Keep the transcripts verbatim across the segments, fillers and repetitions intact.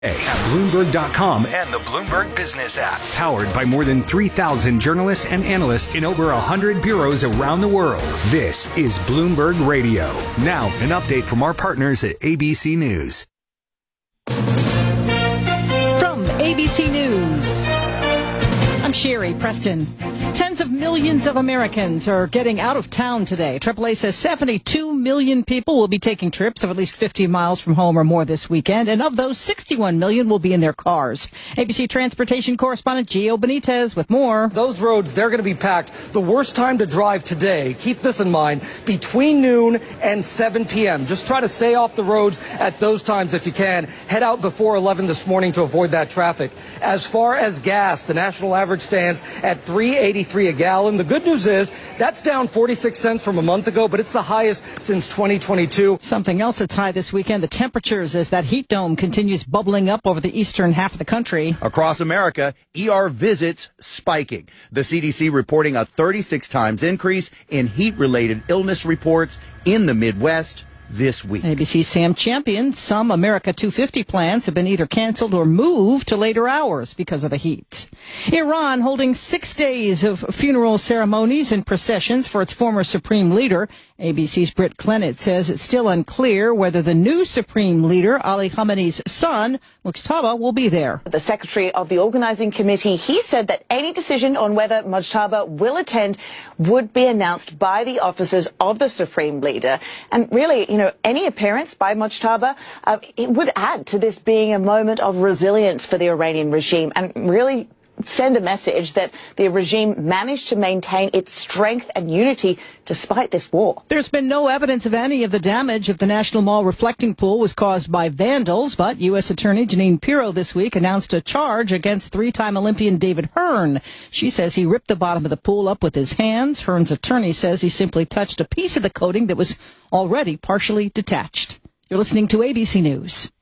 At Bloomberg dot com and the Bloomberg Business app. Powered by more than three thousand journalists and analysts in over one hundred bureaus around the world. This is Bloomberg Radio. Now, an update from our partners at A B C News. From A B C News, I'm Sherry Preston. Tens of millions of Americans are getting out of town today. triple A says seventy-two million people will be taking trips of at least fifty miles from home or more this weekend, and of those, sixty-one million will be in their cars. A B C transportation correspondent Gio Benitez with more. Those roads, they're going to be packed. The worst time to drive today, keep this in mind, between noon and seven p.m. Just try to stay off the roads at those times if you can. Head out before eleven this morning to avoid that traffic. As far as gas, the national average stands at three eighty-three a gallon. The good news is that's down forty-six cents from a month ago, but it's the highest since twenty twenty-two. Something else that's high this weekend, the temperatures, as that heat dome continues bubbling up over the eastern half of the country. Across America, E R visits spiking. The C D C reporting a thirty-six times increase in heat-related illness reports in the Midwest this week. A B C's Sam Champion, some America two fifty plans have been either canceled or moved to later hours because of the heat. Iran holding six days of funeral ceremonies and processions for its former supreme leader. A B C's Britt Clennett says it's still unclear whether the new supreme leader, Ali Khamenei's son, Mujtaba, will be there. The secretary of the organizing committee, he said that any decision on whether Mujtaba will attend would be announced by the officers of the supreme leader. And really, you know, any appearance by Mujtaba, uh, it would add to this being a moment of resilience for the Iranian regime and really send a message that the regime managed to maintain its strength and unity despite this war. There's been no evidence of any of the damage of the National Mall reflecting pool was caused by vandals, but U S Attorney Jeanine Pirro this week announced a charge against three-time Olympian David Hearn. She says he ripped the bottom of the pool up with his hands. Hearn's attorney says he simply touched a piece of the coating that was already partially detached. You're listening to A B C News.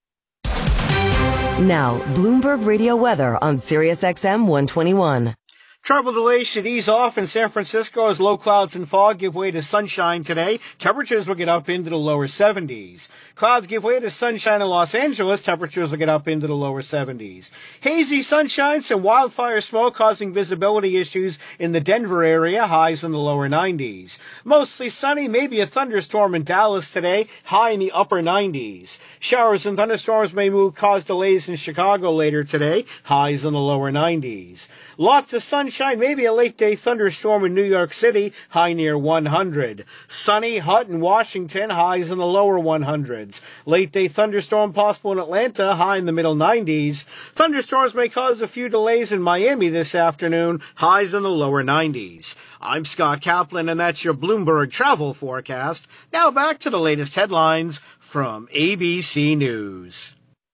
Now, Bloomberg Radio weather on Sirius X M one twenty-one. Travel delays should ease off in San Francisco as low clouds and fog give way to sunshine today. Temperatures will get up into the lower seventies. Clouds give way to sunshine in Los Angeles. Temperatures will get up into the lower seventies. Hazy sunshine, some wildfire smoke causing visibility issues in the Denver area. Highs in the lower nineties. Mostly sunny, maybe a thunderstorm in Dallas today. High in the upper nineties. Showers and thunderstorms may move, cause delays in Chicago later today. Highs in the lower nineties. Lots of sunshine, maybe a late-day thunderstorm in New York City, high near one hundred. Sunny, hot in Washington, highs in the lower hundreds. Late-day thunderstorm possible in Atlanta, high in the middle nineties. Thunderstorms may cause a few delays in Miami this afternoon, highs in the lower nineties. I'm Scott Kaplan, and that's your Bloomberg travel forecast. Now back to the latest headlines from A B C News.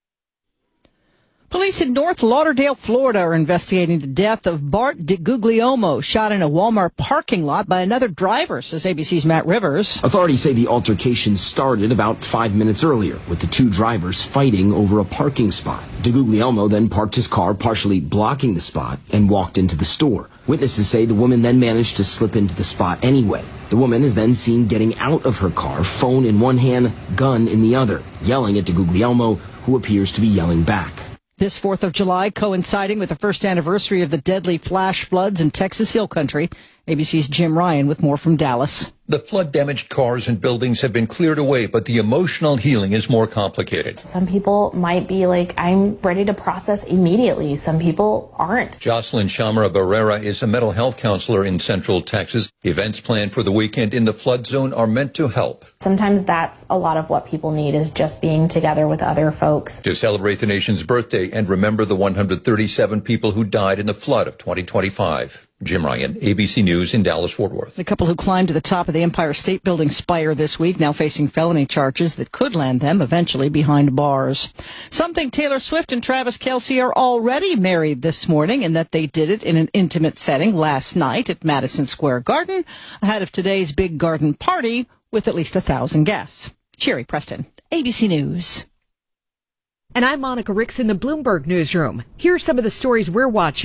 Police in North Lauderdale, Florida are investigating the death of Bart DiGuglielmo, shot in a Walmart parking lot by another driver, says A B C's Matt Rivers. Authorities say the altercation started about five minutes earlier, with the two drivers fighting over a parking spot. DiGuglielmo then parked his car, partially blocking the spot, and walked into the store. Witnesses say the woman then managed to slip into the spot anyway. The woman is then seen getting out of her car, phone in one hand, gun in the other, yelling at DiGuglielmo, who appears to be yelling back. This fourth of July coinciding with the first anniversary of the deadly flash floods in Texas Hill Country. A B C's Jim Ryan with more from Dallas. The flood-damaged cars and buildings have been cleared away, but the emotional healing is more complicated. Some people might be like, I'm ready to process immediately. Some people aren't. Jocelyn Chamara Barrera is a mental health counselor in Central Texas. Events planned for the weekend in the flood zone are meant to help. Sometimes that's a lot of what people need, is just being together with other folks. To celebrate the nation's birthday and remember the one hundred thirty-seven people who died in the flood of twenty twenty-five. Jim Ryan, A B C News in Dallas-Fort Worth. The couple who climbed to the top of the Empire State Building spire this week now facing felony charges that could land them eventually behind bars. Some think Taylor Swift and Travis Kelce are already married this morning, and that they did it in an intimate setting last night at Madison Square Garden, ahead of today's big garden party with at least a thousand guests. Sherry Preston, A B C News. And I'm Monica Ricks in the Bloomberg Newsroom. Here are some of the stories we're watching.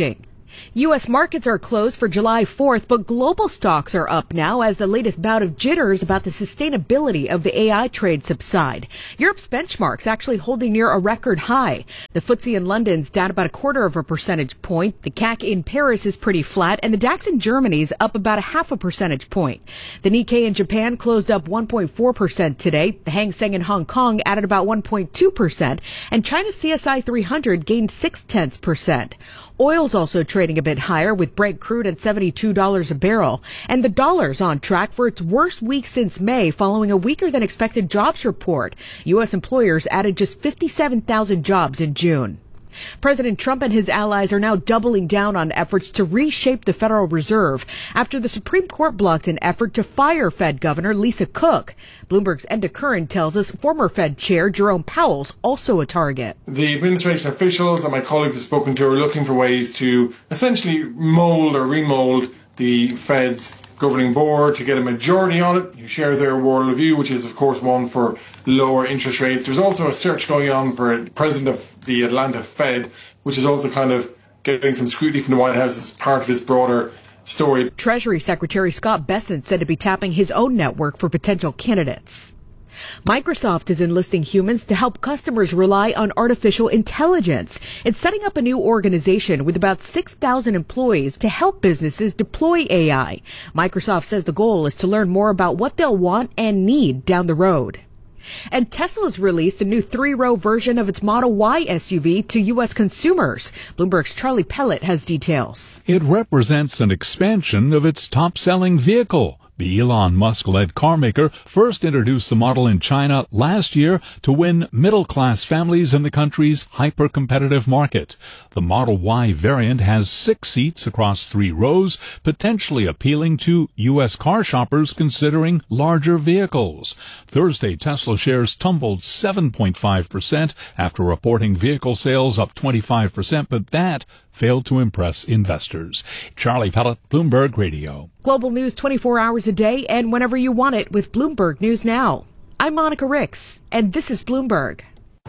U S markets are closed for July fourth, but global stocks are up now as the latest bout of jitters about the sustainability of the A I trade subside. Europe's benchmarks actually holding near a record high. The F T S E in London's down about a quarter of a percentage point. The C A C in Paris is pretty flat, and the DAX in Germany's up about a half a percentage point. The Nikkei in Japan closed up one point four percent today. The Hang Seng in Hong Kong added about one point two percent, and China's C S I three hundred gained six tenths percent. Oil's also trading a bit higher, with Brent crude at seventy-two dollars a barrel. And the dollar's on track for its worst week since May, following a weaker than expected jobs report. U S employers added just fifty-seven thousand jobs in June. President Trump and his allies are now doubling down on efforts to reshape the Federal Reserve after the Supreme Court blocked an effort to fire Fed Governor Lisa Cook. Bloomberg's Enda Curran tells us former Fed Chair Jerome Powell's also a target. The administration officials that my colleagues have spoken to are looking for ways to essentially mold or remold the Fed's governing board to get a majority on it. You share their worldview, which is of course one for lower interest rates. There's also a search going on for president of the Atlanta Fed, which is also kind of getting some scrutiny from the White House as part of this broader story. Treasury Secretary Scott Bessent said to be tapping his own network for potential candidates. Microsoft is enlisting humans to help customers rely on artificial intelligence. It's setting up a new organization with about six thousand employees to help businesses deploy A I. Microsoft says the goal is to learn more about what they'll want and need down the road. And Tesla's released a new three-row version of its Model Y S U V to U S consumers. Bloomberg's Charlie Pellet has details. It represents an expansion of its top-selling vehicle. The Elon Musk-led carmaker first introduced the model in China last year to win middle-class families in the country's hyper-competitive market. The Model Y variant has six seats across three rows, potentially appealing to U S car shoppers considering larger vehicles. Thursday, Tesla shares tumbled seven point five percent after reporting vehicle sales up twenty-five percent, but that failed to impress investors. Charlie Pellet, Bloomberg Radio. Global news twenty-four hours a day and whenever you want it with Bloomberg News Now. I'm Monica Ricks, and this is Bloomberg.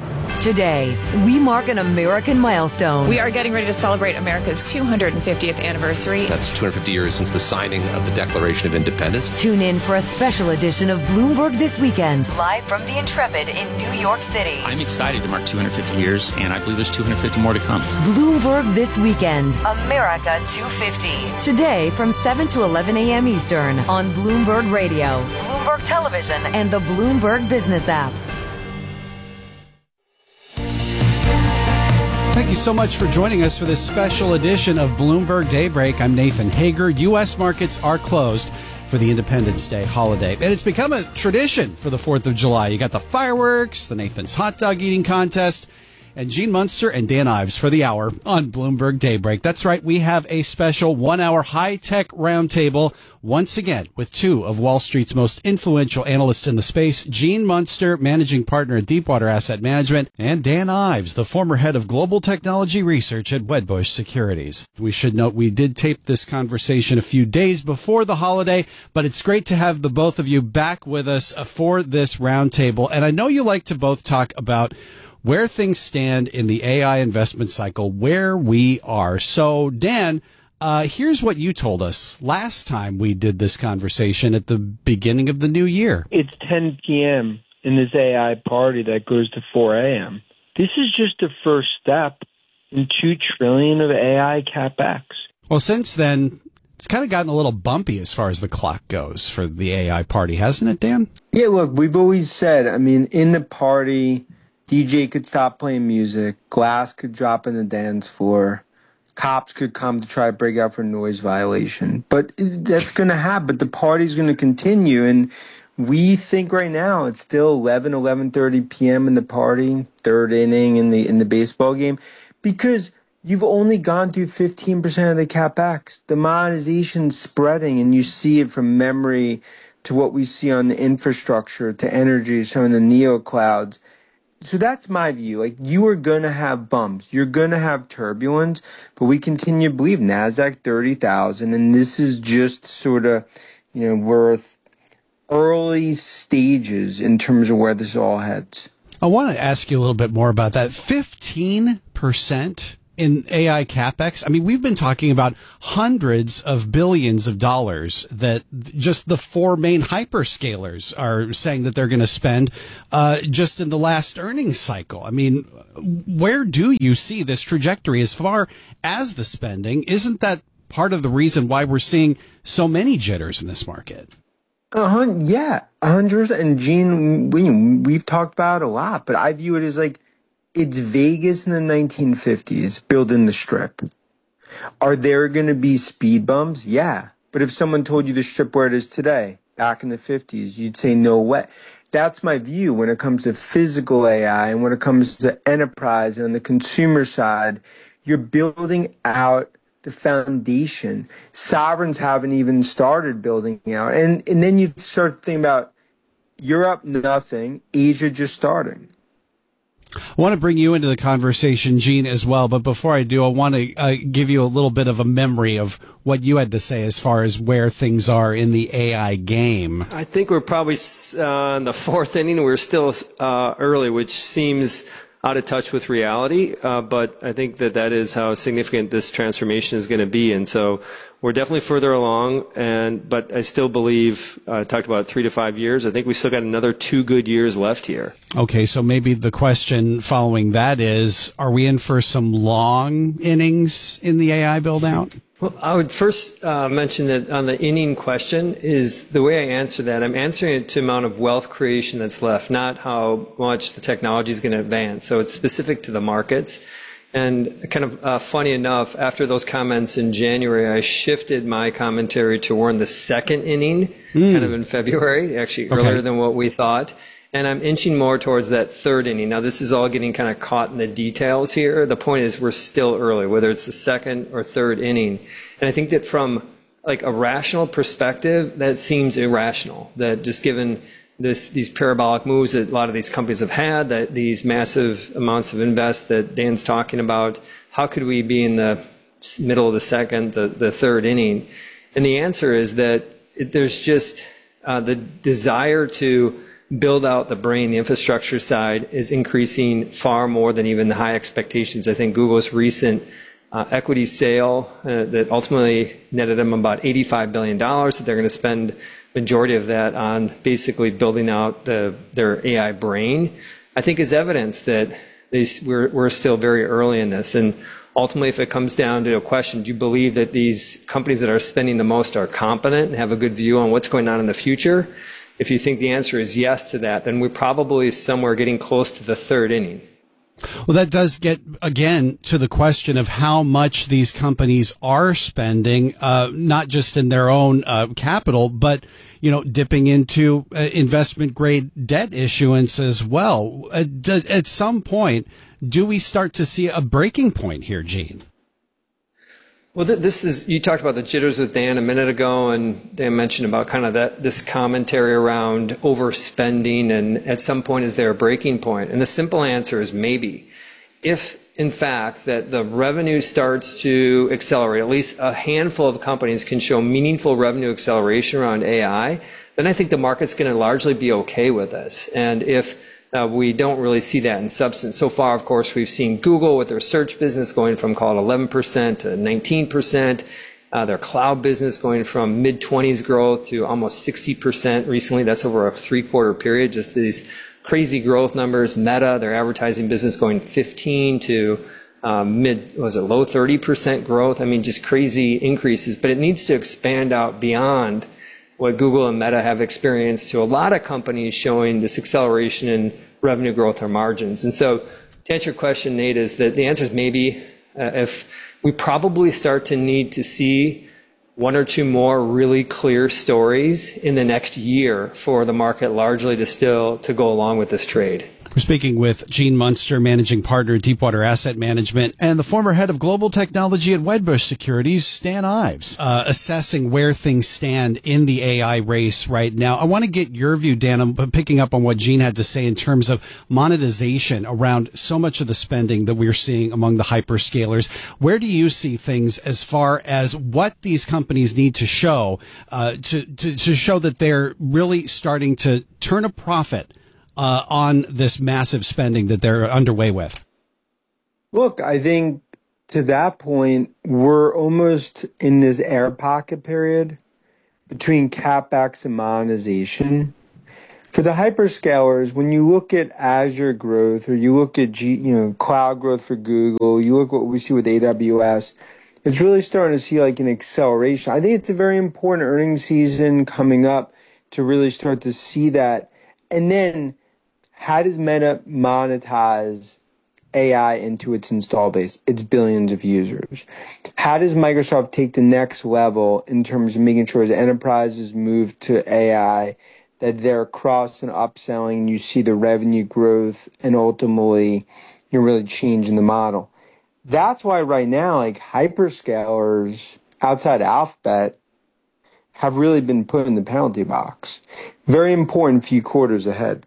Today, we mark an American milestone. We are getting ready to celebrate America's two hundred fiftieth anniversary. That's two hundred fifty years since the signing of the Declaration of Independence. Tune in for a special edition of Bloomberg This Weekend, live from the Intrepid in New York City. I'm excited to mark two hundred fifty years, and I believe there's two hundred fifty more to come. Bloomberg This Weekend, America two fifty. Today from seven to eleven a.m. Eastern on Bloomberg Radio, Bloomberg Television, and the Bloomberg Business app. Thank you so much for joining us for this special edition of Bloomberg Daybreak. I'm Nathan Hager. U S markets are closed for the Independence Day holiday. And it's become a tradition for the fourth of July. You got the fireworks, the Nathan's hot dog eating contest, and Gene Munster and Dan Ives for the hour on Bloomberg Daybreak. That's right, we have a special one-hour high-tech roundtable once again with two of Wall Street's most influential analysts in the space, Gene Munster, managing partner at Deepwater Asset Management, and Dan Ives, the former head of global technology research at Wedbush Securities. We should note we did tape this conversation a few days before the holiday, but it's great to have the both of you back with us for this roundtable. And I know you like to both talk about where things stand in the A I investment cycle, where we are. So, Dan, uh, here's what you told us last time we did this conversation at the beginning of the new year. It's ten p.m. in this A I party that goes to four a.m. This is just the first step in two trillion dollars of A I CapEx. Well, since then, it's kind of gotten a little bumpy as far as the clock goes for the A I party, hasn't it, Dan? Yeah, look, we've always said, I mean, in the party, D J could stop playing music, glass could drop in the dance floor, cops could come to try to break out for noise violation. But that's going to happen. But the party's going to continue. And we think right now it's still eleven, eleven thirty p.m. in the party, third inning in the in the baseball game, because you've only gone through fifteen percent of the CapEx. The monetization's spreading, and you see it from memory to what we see on the infrastructure to energy, some of the neo clouds. So that's my view. Like, you are going to have bumps. You're going to have turbulence, but we continue to believe NASDAQ thirty thousand, and this is just sort of, you know, we're early stages in terms of where this all heads. I want to ask you a little bit more about that. fifteen percent in A I CapEx? I mean, we've been talking about hundreds of billions of dollars that just the four main hyperscalers are saying that they're going to spend uh, just in the last earnings cycle. I mean, where do you see this trajectory as far as the spending? Isn't that part of the reason why we're seeing so many jitters in this market? Uh-huh, yeah, one hundred percent. And Gene, we, we've talked about it a lot, but I view it as like, it's Vegas in the nineteen fifties, building the strip. Are there going to be speed bumps? Yeah. But if someone told you the strip where it is today, back in the fifties, you'd say no way. That's my view when it comes to physical A I and when it comes to enterprise and on the consumer side. You're building out the foundation. Sovereigns haven't even started building out. And, and then you start thinking about Europe, nothing. Asia just starting. I want to bring you into the conversation, Gene, as well. But before I do, I want to uh, give you a little bit of a memory of what you had to say as far as where things are in the A I game. I think we're probably uh, in the fourth inning. We're still uh, early, which seems out of touch with reality. Uh, but I think that that is how significant this transformation is going to be. And so we're definitely further along. And but I still believe, I uh, talked about three to five years. I think we still got another two good years left here. Okay, so maybe the question following that is, are we in for some long innings in the A I build out? Well, I would first uh, mention that on the inning question is the way I answer that, I'm answering it to amount of wealth creation that's left, not how much the technology is going to advance. So it's specific to the markets. And kind of uh, funny enough, after those comments in January, I shifted my commentary to we're in the second inning, mm. kind of in February, actually earlier okay. than what we thought. And I'm inching more towards that third inning. Now, this is all getting kind of caught in the details here. The point is we're still early, whether it's the second or third inning. And I think that from like a rational perspective, that seems irrational, that just given this, these parabolic moves that a lot of these companies have had, that these massive amounts of invest that Dan's talking about, how could we be in the middle of the second, the, the third inning? And the answer is that it, there's just uh, the desire to build out the brain, the infrastructure side is increasing far more than even the high expectations. I think Google's recent uh, equity sale uh, that ultimately netted them about eighty-five billion dollars, that they're going to spend majority of that on basically building out the, their A I brain, I think is evidence that they, we're, we're still very early in this. And ultimately, if it comes down to a question, do you believe that these companies that are spending the most are competent and have a good view on what's going on in the future? If you think the answer is yes to that, then we're probably somewhere getting close to the third inning. Well, that does get, again, to the question of how much these companies are spending, uh, not just in their own uh, capital, but, you know, dipping into uh, investment-grade debt issuance as well. Uh, d- at some point, do we start to see a breaking point here, Gene? Well, this is, you talked about the jitters with Dan a minute ago, and Dan mentioned about kind of that, this commentary around overspending, and at some point, is there a breaking point? And the simple answer is maybe. If, in fact, that the revenue starts to accelerate, at least a handful of companies can show meaningful revenue acceleration around A I, then I think the market's going to largely be okay with this. And if Uh, we don't really see that in substance. So far, of course, we've seen Google with their search business going from, call it eleven percent to nineteen percent, uh, their cloud business going from mid twenties growth to almost sixty percent recently. That's over a three-quarter period, just these crazy growth numbers. Meta, their advertising business going fifteen to um, mid, was it low thirty percent growth? I mean, just crazy increases. But it needs to expand out beyond what Google and Meta have experienced to a lot of companies showing this acceleration in revenue growth or margins. And so to answer your question, Nate, is that the answer is maybe uh, if we probably start to need to see one or two more really clear stories in the next year for the market largely to still to go along with this trade. We're speaking with Gene Munster, managing partner at Deepwater Asset Management, and the former head of global technology at Wedbush Securities, Stan Ives, uh, assessing where things stand in the A I race right now. I want to get your view, Dan. I'm picking up on what Gene had to say in terms of monetization around so much of the spending that we're seeing among the hyperscalers. Where do you see things as far as what these companies need to show uh, to, to, to show that they're really starting to turn a profit Uh, on this massive spending that they're underway with? Look, I think to that point, we're almost in this air pocket period between CapEx and monetization. For the hyperscalers, when you look at Azure growth or you look at G, you know, cloud growth for Google, you look at what we see with A W S, it's really starting to see like an acceleration. I think it's a very important earnings season coming up to really start to see that. And then how does Meta monetize A I into its install base, its billions of users? How does Microsoft take the next level in terms of making sure as enterprises move to A I that they're cross and upselling, and you see the revenue growth, and ultimately you're really changing the model? That's why right now, like hyperscalers outside Alphabet have really been put in the penalty box. Very important few quarters ahead.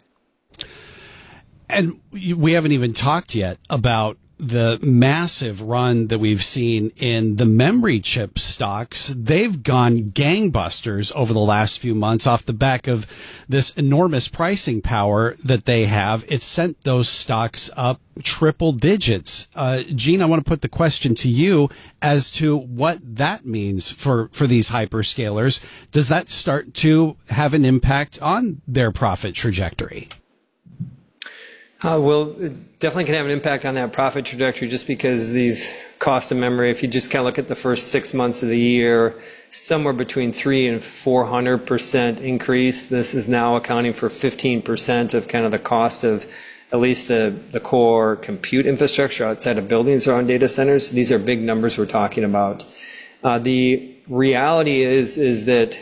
And we haven't even talked yet about the massive run that we've seen in the memory chip stocks. They've gone gangbusters over the last few months off the back of this enormous pricing power that they have. It's sent those stocks up triple digits. Uh, Gene, I want to put the question to you as to what that means for, for these hyperscalers. Does that start to have an impact on their profit trajectory? Uh, well, it definitely can have an impact on that profit trajectory just because these cost of memory, if you just kind of look at the first six months of the year, somewhere between three and four hundred percent increase. This is now accounting for fifteen percent of kind of the cost of at least the, the core compute infrastructure outside of buildings or on data centers. These are big numbers we're talking about. Uh, the reality is, is that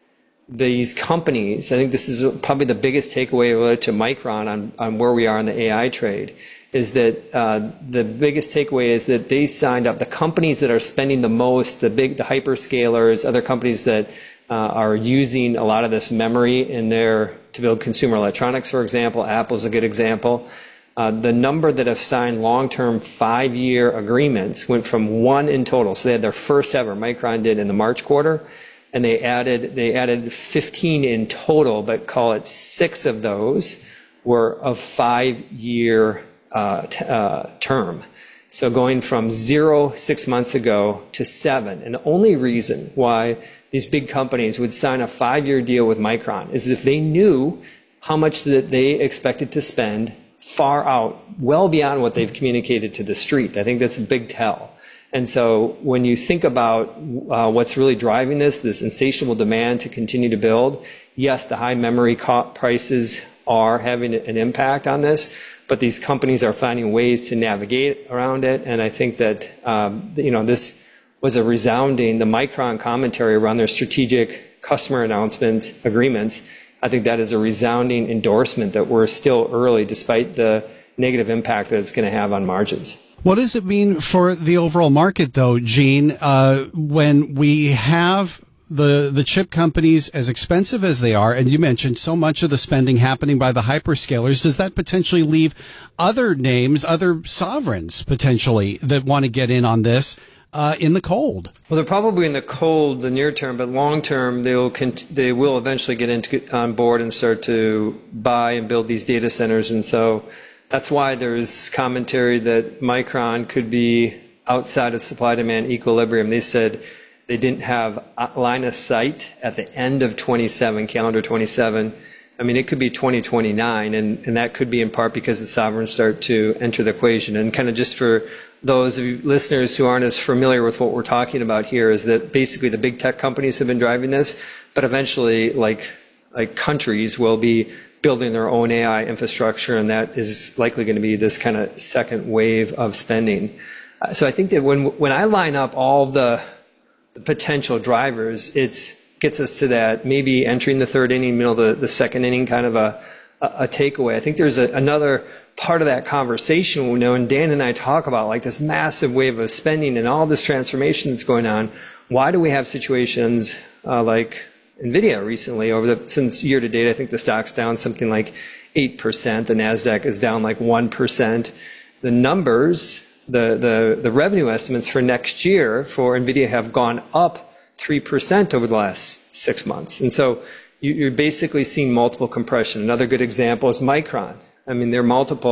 these companies, I think this is probably the biggest takeaway related to Micron on, on where we are in the A I trade, is that uh, the biggest takeaway is that they signed up, the companies that are spending the most, the big, the hyperscalers, other companies that uh, are using a lot of this memory in their, to build consumer electronics, for example. Apple's a good example. Uh, the number that have signed long-term five-year agreements went from one in total. So they had their first ever, Micron did in the March quarter. And they added they added fifteen in total, but call it six of those were of five-year uh, t- uh, term. So going from zero six months ago to seven. And the only reason why these big companies would sign a five-year deal with Micron is if they knew how much that they expected to spend far out, well beyond what they've communicated to the street. I think that's a big tell. And so when you think about uh, what's really driving this, this insatiable demand to continue to build, yes, the high memory co- prices are having an impact on this, but these companies are finding ways to navigate around it. And I think that, um, you know, this was a resounding, the Micron commentary around their strategic customer announcements, agreements. I think that is a resounding endorsement that we're still early despite the negative impact that it's going to have on margins. What does it mean for the overall market, though, Gene, uh, when we have the the chip companies as expensive as they are, and you mentioned so much of the spending happening by the hyperscalers, does that potentially leave other names, other sovereigns potentially that want to get in on this uh, in the cold? Well, they're probably in the cold the near term, but long term they will cont- they will eventually get into on board and start to buy and build these data centers, and so. That's why there's commentary that Micron could be outside of supply-demand equilibrium. They said they didn't have line of sight at the end of twenty-seven, calendar twenty-seven. I mean, it could be twenty twenty-nine, and, and that could be in part because the sovereigns start to enter the equation. And kind of just for those of you listeners who aren't as familiar with what we're talking about here, is that basically the big tech companies have been driving this, but eventually, like like countries will be building their own A I infrastructure, and that is likely going to be this kind of second wave of spending. Uh, so I think that when when I line up all the, the potential drivers, it gets us to that maybe entering the third inning, middle of the, the second inning kind of a, a, a takeaway. I think there's a, another part of that conversation, you know, and Dan and I talk about like this massive wave of spending and all this transformation that's going on. Why do we have situations uh, like NVIDIA recently over the, since year to date, I think the stock's down something like eight percent. The NASDAQ is down like one percent. The numbers, the, the, the revenue estimates for next year for NVIDIA have gone up three percent over the last six months. And so you, you're basically seeing multiple compression. Another good example is Micron. I mean, their multiple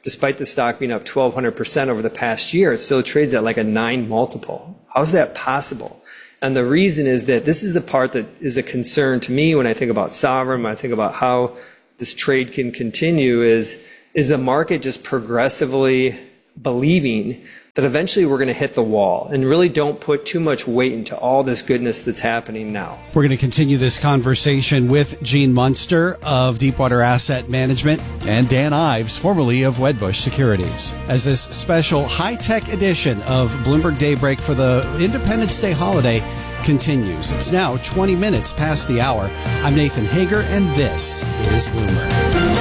despite the stock being up twelve hundred percent over the past year, it still trades at like a nine multiple. How's that possible? And the reason is that this is the part that is a concern to me when I think about sovereign, when I think about how this trade can continue, is, is the market just progressively believing that eventually we're going to hit the wall, and really don't put too much weight into all this goodness that's happening now. We're going to continue this conversation with Gene Munster of Deepwater Asset Management and Dan Ives, formerly of Wedbush Securities, as this special high-tech edition of Bloomberg Daybreak for the Independence Day holiday continues. It's now twenty minutes past the hour. I'm Nathan Hager, and this is Bloomberg.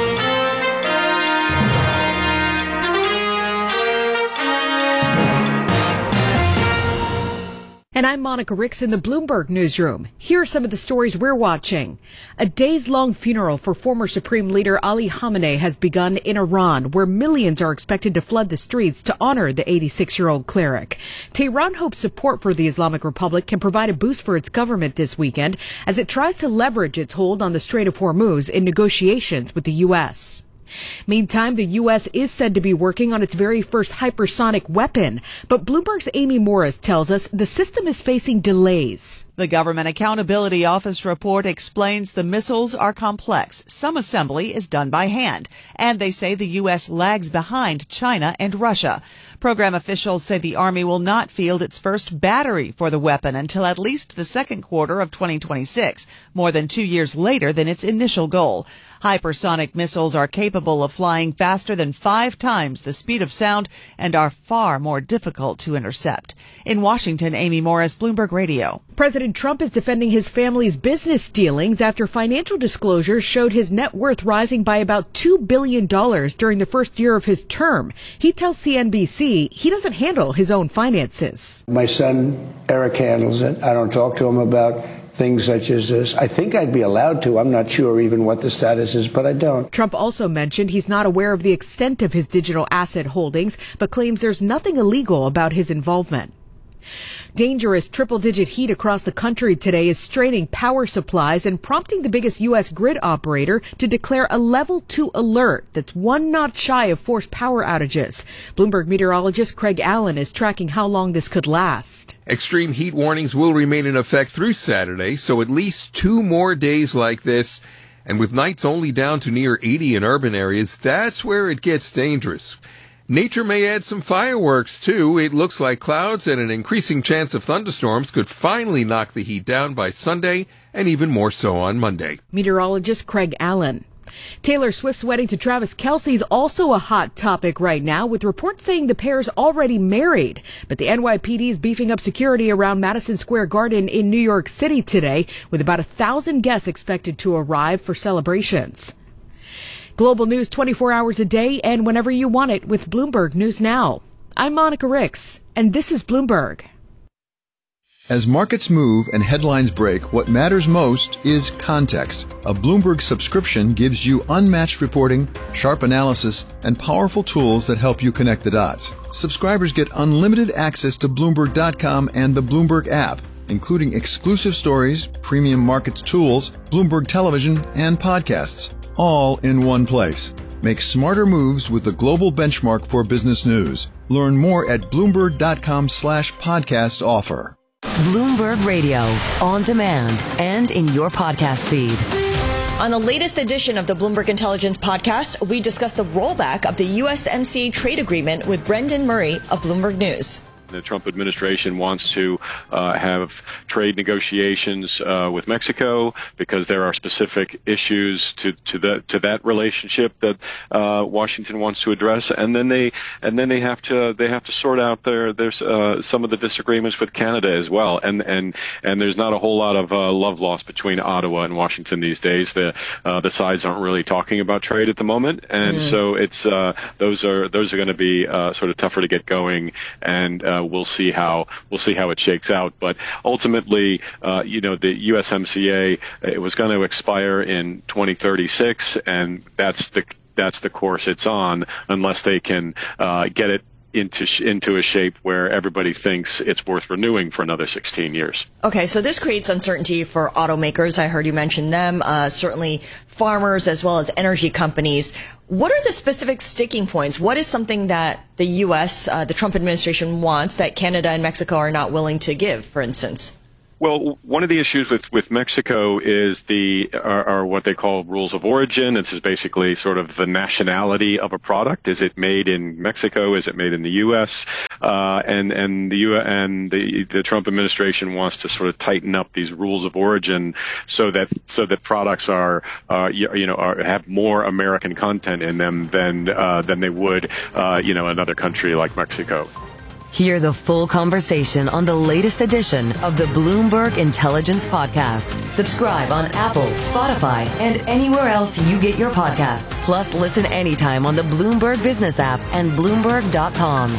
And I'm Monica Ricks in the Bloomberg Newsroom. Here are some of the stories we're watching. A days-long funeral for former Supreme Leader Ali Khamenei has begun in Iran, where millions are expected to flood the streets to honor the eighty-six-year-old cleric. Tehran hopes support for the Islamic Republic can provide a boost for its government this weekend as it tries to leverage its hold on the Strait of Hormuz in negotiations with the U S. Meantime, the U S is said to be working on its very first hypersonic weapon, but Bloomberg's Amy Morris tells us the system is facing delays. The Government Accountability Office report explains the missiles are complex. Some assembly is done by hand, and they say the U S lags behind China and Russia. Program officials say the Army will not field its first battery for the weapon until at least the second quarter of twenty twenty-six, more than two years later than its initial goal. Hypersonic missiles are capable of flying faster than five times the speed of sound and are far more difficult to intercept. In Washington, Amy Morris, Bloomberg Radio. President Trump is defending his family's business dealings after financial disclosures showed his net worth rising by about two billion dollars during the first year of his term. He tells C N B C he doesn't handle his own finances. My son, Eric, handles it. I don't talk to him about things such as this. I think I'd be allowed to. I'm not sure even what the status is, but I don't. Trump also mentioned he's not aware of the extent of his digital asset holdings, but claims there's nothing illegal about his involvement. Dangerous triple-digit heat across the country today is straining power supplies and prompting the biggest U S grid operator to declare a level two alert that's one notch shy of forced power outages. Bloomberg meteorologist Craig Allen is tracking how long this could last. Extreme heat warnings will remain in effect through Saturday, so at least two more days like this. And with nights only down to near eighty in urban areas, that's where it gets dangerous. Nature may add some fireworks, too. It looks like clouds and an increasing chance of thunderstorms could finally knock the heat down by Sunday, and even more so on Monday. Meteorologist Craig Allen. Taylor Swift's wedding to Travis Kelce is also a hot topic right now, with reports saying the pair's already married. But the N Y P D is beefing up security around Madison Square Garden in New York City today, with about a thousand guests expected to arrive for celebrations. Global news twenty-four hours a day and whenever you want it with Bloomberg News Now. I'm Monica Ricks, and this is Bloomberg. As markets move and headlines break, what matters most is context. A Bloomberg subscription gives you unmatched reporting, sharp analysis, and powerful tools that help you connect the dots. Subscribers get unlimited access to Bloomberg dot com and the Bloomberg app, including exclusive stories, premium markets tools, Bloomberg television, and podcasts, all in one place. Make smarter moves with the global benchmark for business news. Learn more at Bloomberg dot com slash podcast offer. Bloomberg Radio, on demand and in your podcast feed. On the latest edition of the Bloomberg Intelligence podcast, we discuss the rollback of the U S M C A trade agreement with Brendan Murray of Bloomberg News. The Trump administration wants to uh, have trade negotiations uh, with Mexico because there are specific issues to to that to that relationship that uh, Washington wants to address, and then they and then they have to they have to sort out their there's uh, some of the disagreements with Canada as well, and and and there's not a whole lot of uh, love lost between Ottawa and Washington these days. The uh, the sides aren't really talking about trade at the moment, and mm. so it's uh, those are those are going to be uh, sort of tougher to get going, and uh, we'll see how we'll see how it shakes out. But ultimately, uh, you know, the U S M C A, it was going to expire in twenty thirty-six, and that's the that's the course it's on, unless they can uh, get it into into a shape where everybody thinks it's worth renewing for another sixteen years. Okay, so this creates uncertainty for automakers. I heard you mention them, uh, certainly farmers as well as energy companies. What are the specific sticking points? What is something that the U S, uh, the Trump administration wants that Canada and Mexico are not willing to give, for instance? Well, one of the issues with, with Mexico is the are, are what they call rules of origin. This is basically sort of the nationality of a product. Is it made in Mexico? Is it made in the U S? Uh, and and the U and the the Trump administration wants to sort of tighten up these rules of origin so that so that products are uh, you, you know are, have more American content in them than uh, than they would uh, you know another country like Mexico. Hear the full conversation on the latest edition of the Bloomberg Intelligence Podcast. Subscribe on Apple, Spotify, and anywhere else you get your podcasts. Plus, listen anytime on the Bloomberg Business app and Bloomberg dot com.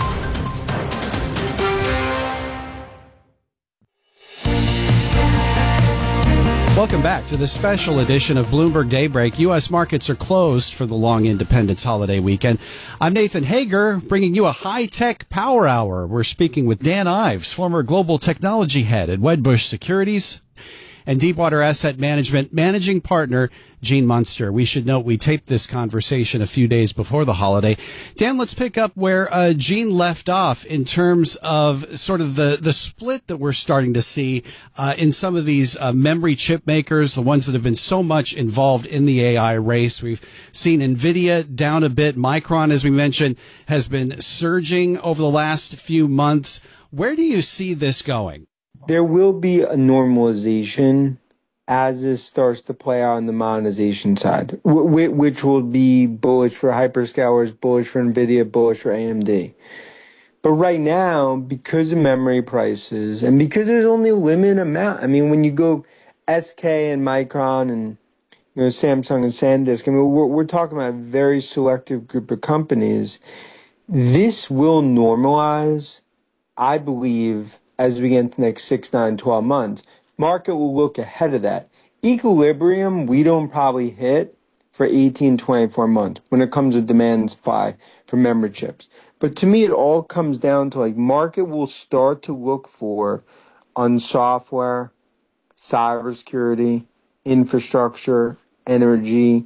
Welcome back to the special edition of Bloomberg Daybreak. U S markets are closed for the long Independence holiday weekend. I'm Nathan Hager, bringing you a high-tech power hour. We're speaking with Dan Ives, former global technology head at Wedbush Securities, and Deepwater Asset Management managing partner Gene Munster. We should note we taped this conversation a few days before the holiday. Dan, let's pick up where uh, Gene left off in terms of sort of the, the split that we're starting to see uh, in some of these uh, memory chip makers, the ones that have been so much involved in the A I race. We've seen NVIDIA down a bit. Micron, as we mentioned, has been surging over the last few months. Where do you see this going? There will be a normalization as this starts to play out on the monetization side, which will be bullish for hyperscalers, bullish for NVIDIA, bullish for A M D. But right now, because of memory prices and because there's only a limited amount, I mean, when you go S K and Micron and you know Samsung and SanDisk, I mean, we're, we're talking about a very selective group of companies. This will normalize, I believe, as we get into the next six, nine, twelve months. Market will look ahead of that. Equilibrium, we don't probably hit for eighteen, twenty-four months when it comes to demand and supply for memory chips. But to me, it all comes down to like market will start to look for on software, cybersecurity, infrastructure, energy,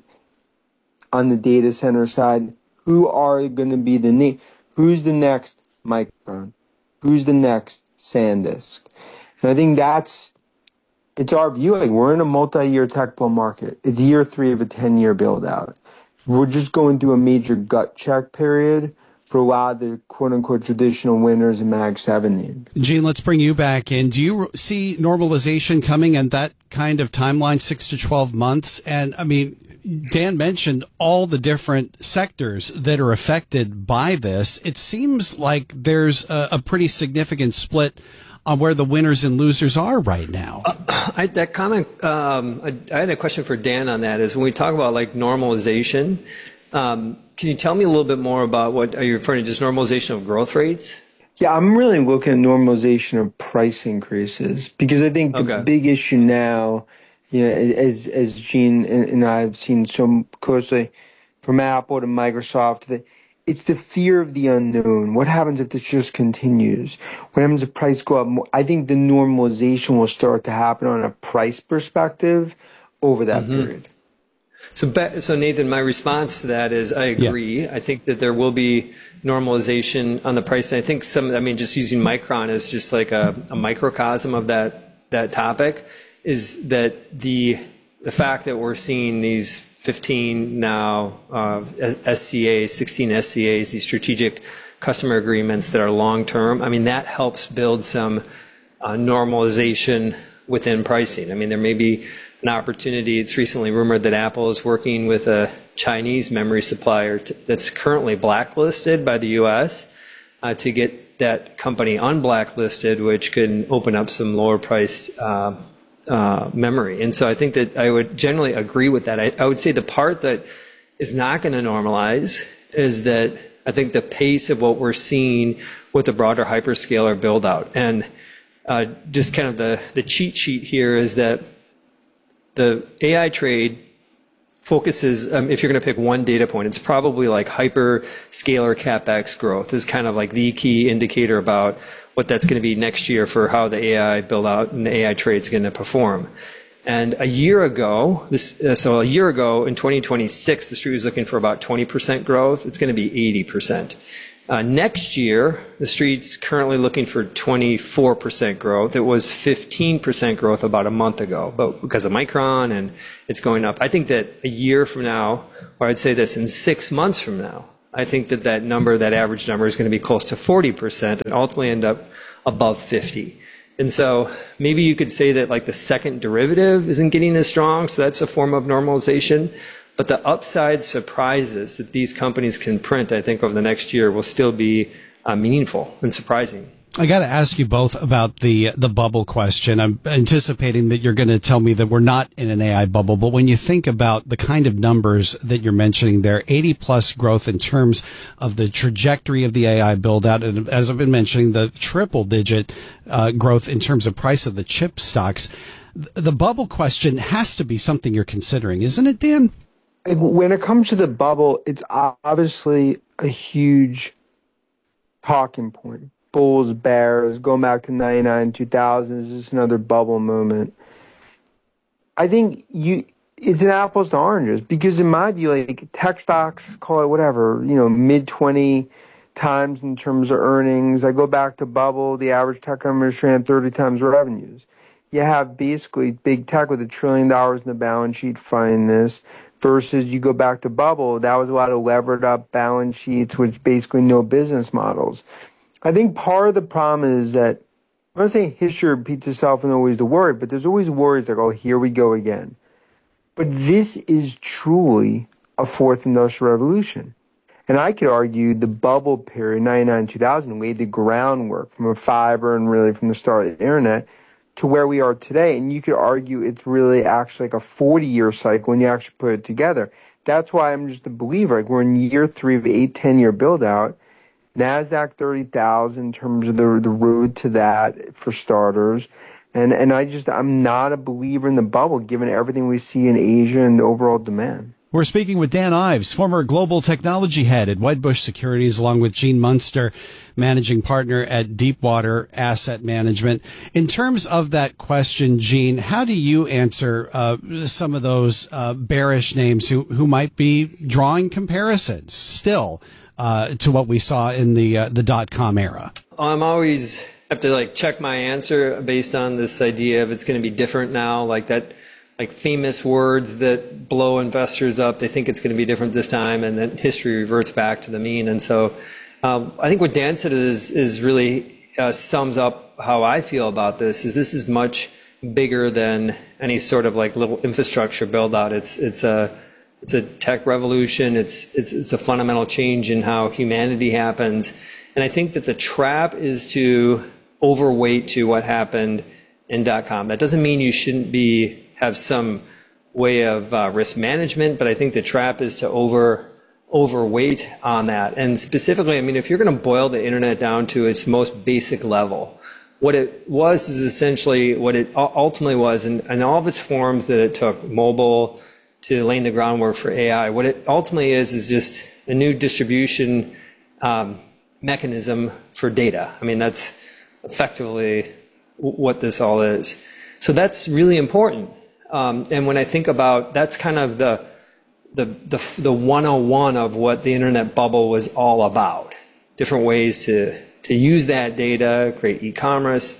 on the data center side. Who are going to be the ne- who's the next Micron? Who's the next SanDisk? And I think that's, it's our view. Like we're in a multi-year tech bull market. It's year three of a ten-year build-out. We're just going through a major gut check period for a lot of the quote-unquote traditional winners in Mag seventy. Gene, let's bring you back in. Do you see normalization coming in that kind of timeline, six to twelve months? And, I mean, Dan mentioned all the different sectors that are affected by this. It seems like there's a, a pretty significant split on where the winners and losers are right now. Uh, I, that comment, um, I, I had a question for Dan on that. Is when we talk about like normalization, um, can you tell me a little bit more about what are you referring to? Just normalization of growth rates? Yeah, I'm really looking at normalization of price increases because I think the okay. big issue now, you know, as as Gene and, and I have seen so closely from Apple to Microsoft, that it's the fear of the unknown. What happens if this just continues? What happens if price go up more? I think the normalization will start to happen on a price perspective over that mm-hmm. period. So, so Nathan, my response to that is I agree. Yeah. I think that there will be normalization on the price. I think some, I mean, just using Micron as just like a, a microcosm of that that topic is that the the fact that we're seeing these fifteen now uh, S C As, sixteen S C As, these strategic customer agreements that are long term. I mean, that helps build some uh, normalization within pricing. I mean, there may be an opportunity. It's recently rumored that Apple is working with a Chinese memory supplier to, that's currently blacklisted by the U S uh, to get that company unblacklisted, which can open up some lower priced uh, uh, memory. And so I think that I would generally agree with that. I, I would say the part that is not going to normalize is that I think the pace of what we're seeing with the broader hyperscaler build out. And uh, just kind of the, the cheat sheet here is that the A I trade focuses, um, if you're going to pick one data point, it's probably like hyperscaler CapEx growth is kind of like the key indicator about what that's going to be next year for how the A I build out and the A I trade is going to perform. And a year ago, this, uh, so a year ago in twenty twenty-six, the street was looking for about twenty percent growth. It's going to be eighty percent. Uh, next year, the street's currently looking for twenty-four percent growth. It was fifteen percent growth about a month ago, but because of Micron and it's going up. I think that a year from now, or I'd say this, in six months from now, I think that that number, that average number is going to be close to forty percent and ultimately end up above fifty. And so maybe you could say that like the second derivative isn't getting as strong, so that's a form of normalization. But the upside surprises that these companies can print, I think, over the next year will still be uh, meaningful and surprising. I got to ask you both about the the bubble question. I'm anticipating that you're going to tell me that we're not in an A I bubble, but when you think about the kind of numbers that you're mentioning there, eighty plus growth in terms of the trajectory of the A I build out, and as I've been mentioning, the triple digit uh, growth in terms of price of the chip stocks, the bubble question has to be something you're considering, isn't it, Dan? When it comes to the bubble, it's obviously a huge talking point. Bulls, bears, going back to ninety-nine, two thousand, is just another bubble moment. I think you, it's an apples to oranges because in my view, like tech stocks, call it whatever, you know, mid twenty times in terms of earnings. I go back to bubble, the average tech company is trading thirty times revenues. You have basically big tech with a trillion dollars in the balance sheet funding this versus you go back to bubble, that was a lot of levered up balance sheets, which basically no business models. I think part of the problem is that, I'm not saying history repeats itself and always the worry, but there's always worries like, oh, here we go again. But this is truly a fourth industrial revolution. And I could argue the bubble period, ninety-nine, two thousand, laid the groundwork from a fiber and really from the start of the internet to where we are today. And you could argue it's really actually like a forty-year cycle when you actually put it together. That's why I'm just a believer. Like we're in year three of eight, ten-year build-out. NASDAQ thirty thousand in terms of the the road to that for starters. And and I just, I'm not a believer in the bubble given everything we see in Asia and the overall demand. We're speaking with Dan Ives, former global technology head at Wedbush Securities, along with Gene Munster, managing partner at Deepwater Asset Management. In terms of that question, Gene, how do you answer uh, some of those uh, bearish names who, who might be drawing comparisons still uh, to what we saw in the uh, the dot-com era? I'm always have to like check my answer based on this idea of it's going to be different now, like that. Like famous words that blow investors up. They think it's going to be different this time, and then history reverts back to the mean. And so um, I think what Dan said is, is really uh, sums up how I feel about this, is this is much bigger than any sort of like little infrastructure build out. It's, it's a, it's a tech revolution. It's, it's, it's a fundamental change in how humanity happens. And I think that the trap is to overweight to what happened in dot-com. That doesn't mean you shouldn't be have some way of uh, risk management, but I think the trap is to over overweight on that. And specifically, I mean, if you're going to boil the internet down to its most basic level, what it was is essentially what it ultimately was, and, and all of its forms that it took, mobile to laying the groundwork for A I, what it ultimately is is just a new distribution um, mechanism for data. I mean, that's effectively what this all is. So that's really important. Um, and when I think about, that's kind of the, the, the, the one oh one of what the internet bubble was all about. Different ways to, to use that data, create e-commerce.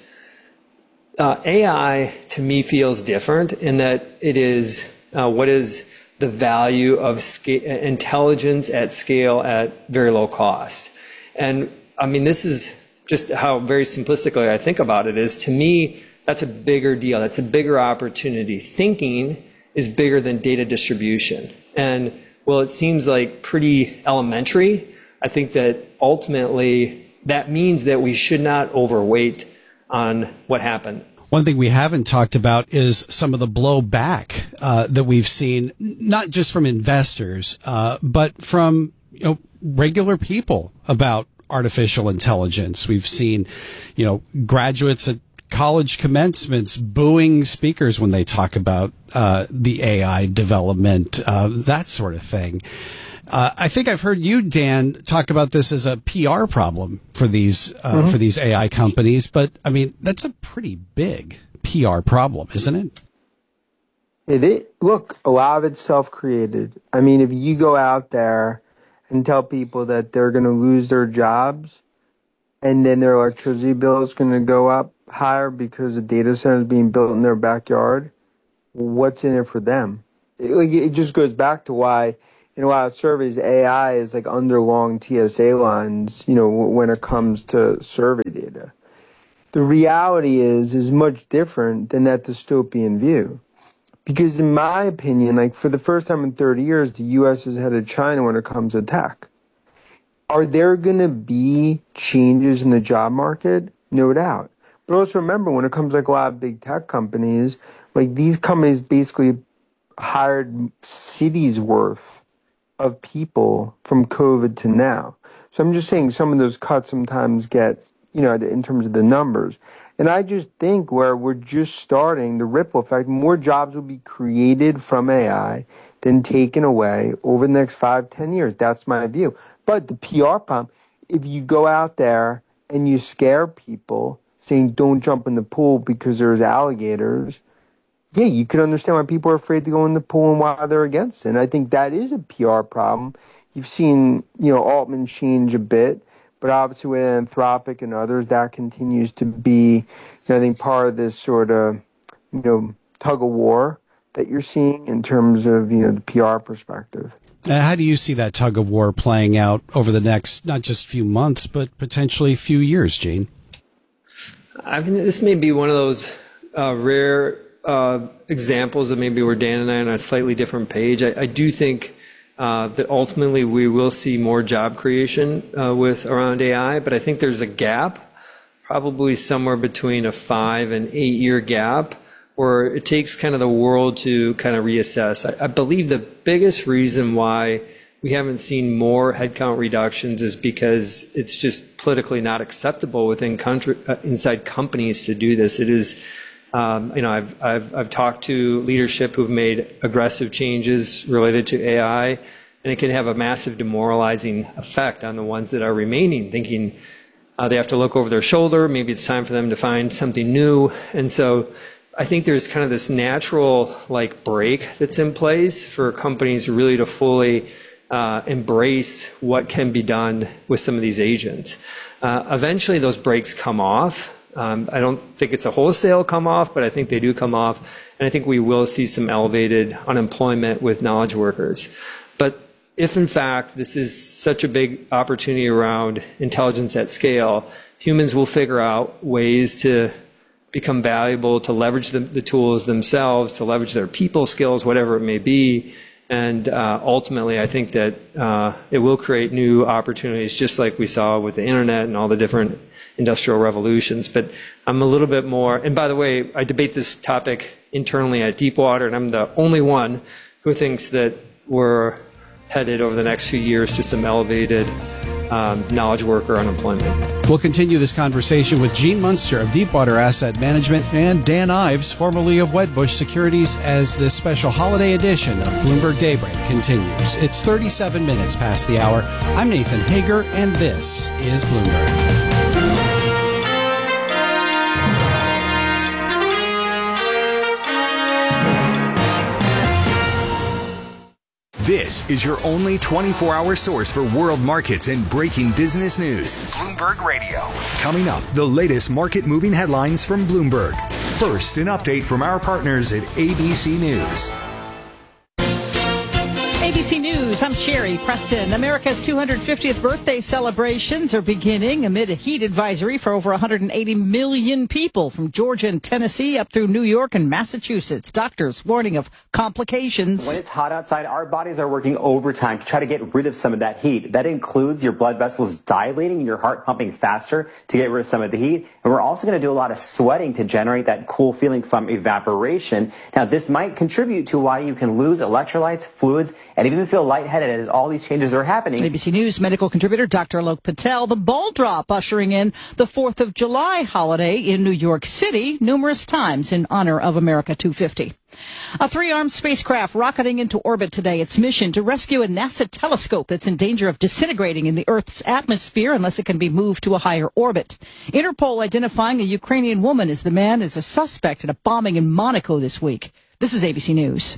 Uh, A I, to me, feels different in that it is, uh, what is the value of scale, intelligence at scale at very low cost. And I mean, this is just how very simplistically I think about it is, to me, that's a bigger deal. That's a bigger opportunity. Thinking is bigger than data distribution. And well, it seems like pretty elementary. I think that ultimately that means that we should not overweight on what happened. One thing we haven't talked about is some of the blowback uh, that we've seen, not just from investors, uh, but from you know regular people about artificial intelligence. We've seen, you know, graduates at college commencements booing speakers when they talk about uh, the A I development, uh, that sort of thing. Uh, I think I've heard you, Dan, talk about this as a P R problem for these uh, mm-hmm. for these A I companies. But I mean, that's a pretty big P R problem, isn't it? It is. Look, a lot of it's self-created. I mean, if you go out there and tell people that they're going to lose their jobs and then their electricity bill is going to go up higher because the data center is being built in their backyard, what's in it for them? It, like, it just goes back to why in a lot of surveys, A I is like under long T S A lines, you know, when it comes to survey data. The reality is, is much different than that dystopian view. Because in my opinion, like for the first time in thirty years, the U S is ahead of China when it comes to tech. Are there going to be changes in the job market? No doubt. But also remember, when it comes to like a lot of big tech companies, like these companies basically hired cities worth of people from COVID to now. So I'm just saying some of those cuts sometimes get, you know, in terms of the numbers. And I just think where we're just starting the ripple effect, more jobs will be created from A I than taken away over the next five, ten years. That's my view. But the P R problem, if you go out there and you scare people saying don't jump in the pool because there's alligators, yeah, you can understand why people are afraid to go in the pool and why they're against it. And I think that is a P R problem. You've seen, you know, Altman change a bit. But obviously with Anthropic and others, that continues to be, you know, I think, part of this sort of, you know, tug of war that you're seeing in terms of, you know, the P R perspective. Uh, how do you see that tug of war playing out over the next, not just few months, but potentially few years, Gene? I mean, this may be one of those uh, rare uh, examples of maybe where Dan and I are on a slightly different page. I, I do think Uh, that ultimately we will see more job creation uh, with around A I, but I think there's a gap, probably somewhere between a five and eight year gap, where it takes kind of the world to kind of reassess. I, I believe the biggest reason why we haven't seen more headcount reductions is because it's just politically not acceptable within country, uh, inside companies to do this. It is. Um, you know, I've, I've, I've talked to leadership who've made aggressive changes related to A I, and it can have a massive demoralizing effect on the ones that are remaining, thinking uh, they have to look over their shoulder. Maybe it's time for them to find something new. And so I think there's kind of this natural like break that's in place for companies really to fully uh, embrace what can be done with some of these agents. Uh, eventually those breaks come off. Um, I don't think it's a wholesale come off, but I think they do come off. And I think we will see some elevated unemployment with knowledge workers. But if in fact this is such a big opportunity around intelligence at scale, humans will figure out ways to become valuable, to leverage the, the tools themselves, to leverage their people skills, whatever it may be. And uh, ultimately, I think that uh, it will create new opportunities, just like we saw with the internet and all the different industrial revolutions. But I'm a little bit more, and by the way, I debate this topic internally at Deepwater, and I'm the only one who thinks that we're headed over the next few years to some elevated um, knowledge worker unemployment. We'll continue this conversation with Gene Munster of Deepwater Asset Management and Dan Ives, formerly of Wedbush Securities, as this special holiday edition of Bloomberg Daybreak continues. It's thirty-seven minutes past the hour. I'm Nathan Hager, and this is Bloomberg. This is your only twenty-four hour source for world markets and breaking business news. Bloomberg Radio. Coming up, the latest market moving headlines from Bloomberg. First, an update from our partners at A B C News. A B C News, I'm Sherry Preston. America's two hundred fiftieth birthday celebrations are beginning amid a heat advisory for over one hundred eighty million people from Georgia and Tennessee up through New York and Massachusetts. Doctors warning of complications. When it's hot outside, our bodies are working overtime to try to get rid of some of that heat. That includes your blood vessels dilating and your heart pumping faster to get rid of some of the heat. And we're also going to do a lot of sweating to generate that cool feeling from evaporation. Now, this might contribute to why you can lose electrolytes, fluids, and and even feel lightheaded as all these changes are happening. A B C News medical contributor Doctor Alok Patel. The ball drop ushering in the fourth of July holiday in New York City numerous times in honor of America two fifty. A three-armed spacecraft rocketing into orbit today. Its mission to rescue a NASA telescope that's in danger of disintegrating in the Earth's atmosphere unless it can be moved to a higher orbit. Interpol identifying a Ukrainian woman as the man as a suspect in a bombing in Monaco this week. This is A B C News.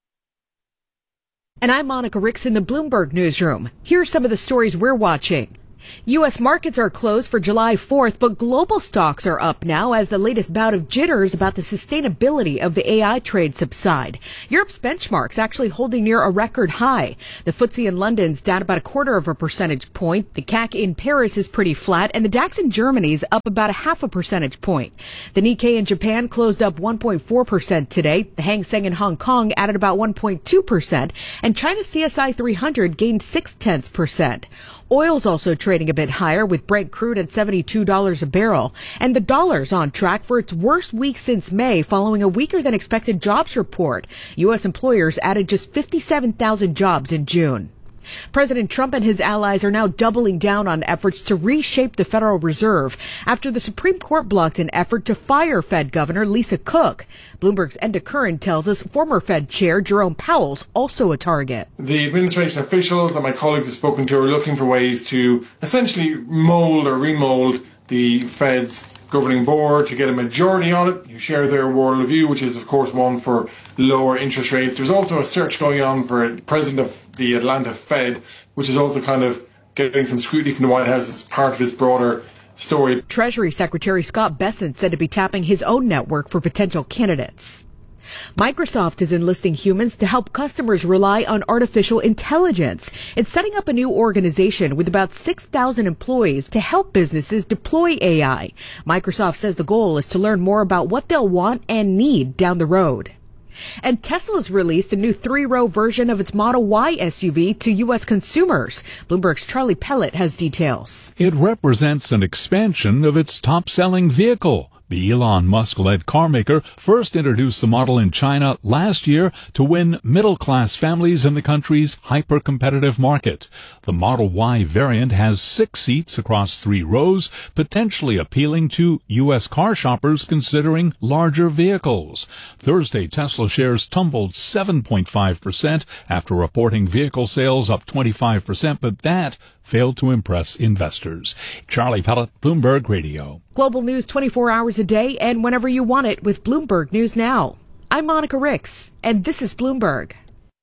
And I'm Monica Ricks in the Bloomberg Newsroom. Here are some of the stories we're watching. U S markets are closed for July fourth, but global stocks are up now as the latest bout of jitters about the sustainability of the A I trade subside. Europe's benchmarks actually holding near a record high. The F T S E in London's down about a quarter of a percentage point. The C A C in Paris is pretty flat, and the DAX in Germany's up about a half a percentage point. The Nikkei in Japan closed up one point four percent today. The Hang Seng in Hong Kong added about one point two percent, and China's C S I three hundred gained six tenths percent. Oil's also trading a bit higher with Brent crude at seventy-two dollars a barrel. And the dollar's on track for its worst week since May following a weaker than expected jobs report. U S employers added just fifty-seven thousand jobs in June. President Trump and his allies are now doubling down on efforts to reshape the Federal Reserve after the Supreme Court blocked an effort to fire Fed Governor Lisa Cook. Bloomberg's Enda Curran tells us former Fed Chair Jerome Powell's also a target. The administration officials that my colleagues have spoken to are looking for ways to essentially mold or remold the Fed's governing board to get a majority on it. You share their worldview, which is, of course, one for lower interest rates. There's also a search going on for president of the Atlanta Fed, which is also kind of getting some scrutiny from the White House as part of this broader story. Treasury Secretary Scott Bessent said to be tapping his own network for potential candidates. Microsoft is enlisting humans to help customers rely on artificial intelligence. It's setting up a new organization with about six thousand employees to help businesses deploy A I. Microsoft says the goal is to learn more about what they'll want and need down the road. And Tesla's released a new three-row version of its Model Y S U V to U S consumers. Bloomberg's Charlie Pellet has details. It represents an expansion of its top-selling vehicle. The Elon Musk-led carmaker first introduced the model in China last year to win middle-class families in the country's hyper-competitive market. The Model Y variant has six seats across three rows, potentially appealing to U S car shoppers considering larger vehicles. Thursday, Tesla shares tumbled seven point five percent after reporting vehicle sales up twenty-five percent, but that failed to impress investors. Charlie Pellet, Bloomberg Radio. Global news twenty-four hours a day and whenever you want it with Bloomberg News Now. I'm Monica Ricks, and this is Bloomberg.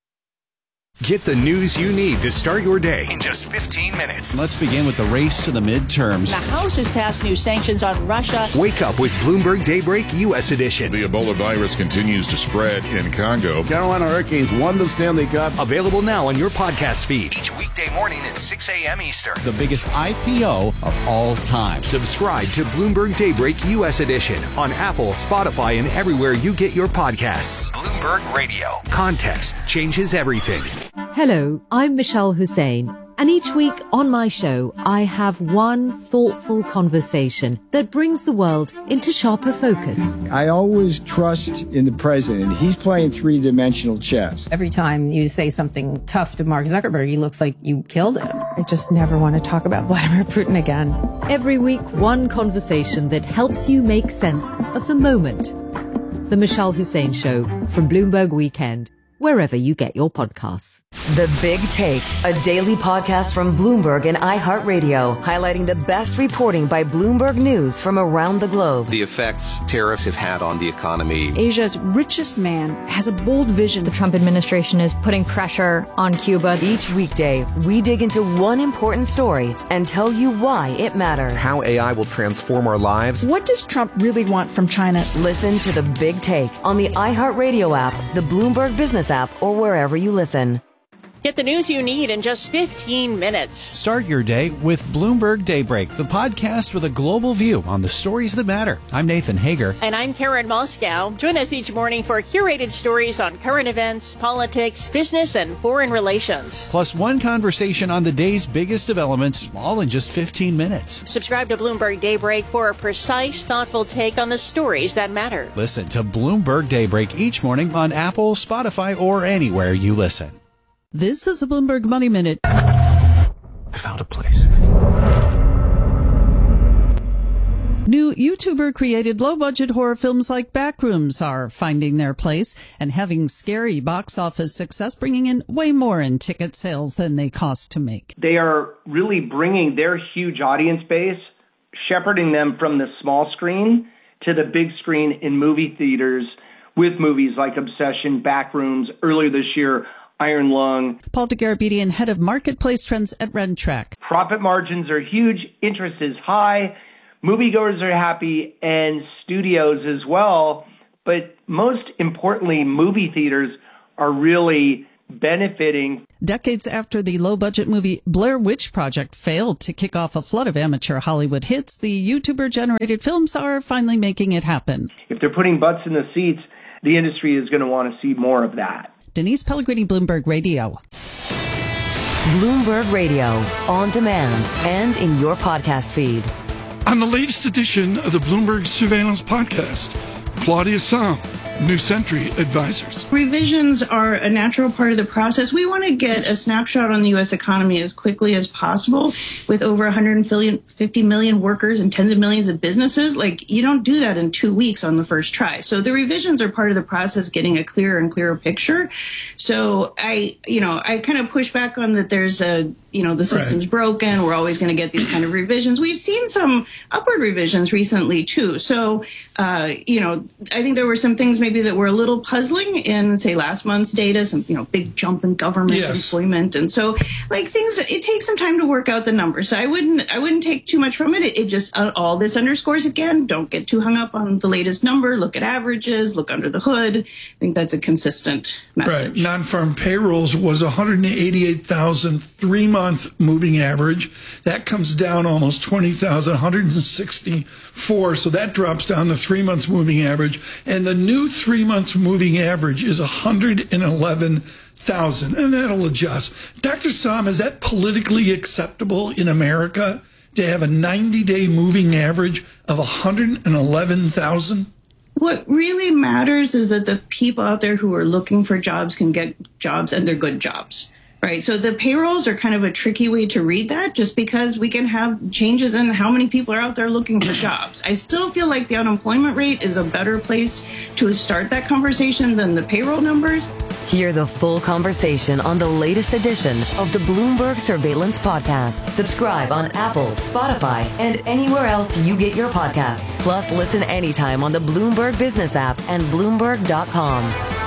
Get the news you need to start your day in just fifteen minutes. Let's begin with the race to the midterms. The House has passed new sanctions on Russia. Wake up with Bloomberg Daybreak U S Edition. The Ebola virus continues to spread in Congo. Carolina Hurricanes won the Stanley Cup. Available now on your podcast feed each weekday morning at six a.m. Eastern. The biggest I P O of all time. Subscribe to Bloomberg Daybreak U S Edition on Apple, Spotify, and everywhere you get your podcasts. Bloomberg Radio. Context changes everything. Hello, I'm Michelle Hussein, and each week on my show, I have one thoughtful conversation that brings the world into sharper focus. I always trust in the president. He's playing three-dimensional chess. Every time you say something tough to Mark Zuckerberg, he looks like you killed him. I just never want to talk about Vladimir Putin again. Every week, one conversation that helps you make sense of the moment. The Michelle Hussein Show from Bloomberg Weekend, wherever you get your podcasts. The Big Take, a daily podcast from Bloomberg and iHeartRadio, highlighting the best reporting by Bloomberg News from around the globe. The effects tariffs have had on the economy. Asia's richest man has a bold vision. The Trump administration is putting pressure on Cuba. Each weekday, we dig into one important story and tell you why it matters. How A I will transform our lives. What does Trump really want from China? Listen to The Big Take on the iHeartRadio app, the Bloomberg Business app, or wherever you listen. Get the news you need in just fifteen minutes. Start your day with Bloomberg Daybreak, the podcast with a global view on the stories that matter. I'm Nathan Hager. And I'm Karen Moscow. Join us each morning for curated stories on current events, politics, business, and foreign relations. Plus one conversation on the day's biggest developments, all in just fifteen minutes. Subscribe to Bloomberg Daybreak for a precise, thoughtful take on the stories that matter. Listen to Bloomberg Daybreak each morning on Apple, Spotify, or anywhere you listen. This is a Bloomberg Money Minute. I found a place. New YouTuber-created low-budget horror films like Backrooms are finding their place and having scary box office success, bringing in way more in ticket sales than they cost to make. They are really bringing their huge audience base, shepherding them from the small screen to the big screen in movie theaters with movies like Obsession, Backrooms, earlier this year, Iron Lung. Paul DeGarabedian, head of marketplace trends at Rentrack. Profit margins are huge, interest is high, moviegoers are happy, and studios as well. But most importantly, movie theaters are really benefiting. Decades after the low-budget movie Blair Witch Project failed to kick off a flood of amateur Hollywood hits, the YouTuber-generated films are finally making it happen. If they're putting butts in the seats, the industry is going to want to see more of that. Denise Pellegrini, Bloomberg Radio. Bloomberg Radio, on demand and in your podcast feed. On the latest edition of the Bloomberg Surveillance Podcast, Claudia Sahm, New Century Advisors. Revisions are a natural part of the process. We want to get a snapshot on the U S economy as quickly as possible with over one hundred fifty million workers and tens of millions of businesses. Like, you don't do that in two weeks on the first try. So the revisions are part of the process, getting a clearer and clearer picture. So I, you know, I kind of push back on that there's a, you know, the system's right. broken. We're always going to get these kind of revisions. We've seen some upward revisions recently, too. So, uh, you know, I think there were some things maybe that were a little puzzling in, say, last month's data, some, you know, big jump in government yes. employment. And so, like, things, it takes some time to work out the numbers. So I wouldn't, I wouldn't take too much from it. It, it just, uh, all this underscores, again, don't get too hung up on the latest number. Look at averages, look under the hood. I think that's a consistent message. Right. Non-farm payrolls was one hundred eighty-eight thousand three-month moving average. That comes down almost twenty thousand, one hundred sixty-four. So that drops down to three months moving average. And the new three months moving average is one hundred eleven thousand. And that'll adjust. Doctor Sahm, is that politically acceptable in America to have a ninety-day moving average of one hundred eleven thousand? What really matters is that the people out there who are looking for jobs can get jobs, and they're good jobs. Right. So the payrolls are kind of a tricky way to read that, just because we can have changes in how many people are out there looking for jobs. I still feel like the unemployment rate is a better place to start that conversation than the payroll numbers. Hear the full conversation on the latest edition of the Bloomberg Surveillance Podcast. Subscribe on Apple, Spotify, and anywhere else you get your podcasts. Plus, listen anytime on the Bloomberg Business app and Bloomberg dot com.